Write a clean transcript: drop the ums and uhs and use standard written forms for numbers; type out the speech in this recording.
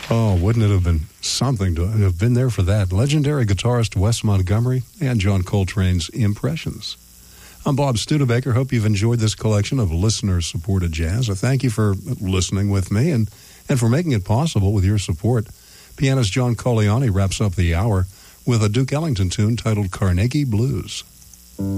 Oh, wouldn't it have been something to have been there for that? Legendary guitarist Wes Montgomery and John Coltrane's Impressions. I'm Bob Studebaker. Hope you've enjoyed this collection of listener-supported jazz. I thank you for listening with me and for making it possible with your support. Pianist John Colleoni wraps up the hour with a Duke Ellington tune titled Carnegie Blues.